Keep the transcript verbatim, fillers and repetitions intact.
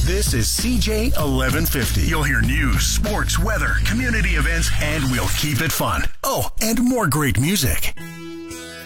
This is C J eleven fifty. You'll hear news, sports, weather, community events, and we'll keep it fun. Oh, and more great music.